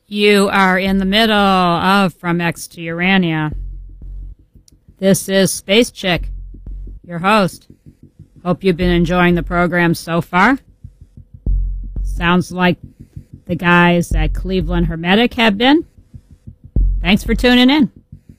You are in the middle of From X to Urania. This is Space Chick, your host. Hope you've been enjoying the program so far. Sounds like the guys at Cleveland Hermetic have been. Thanks for tuning in.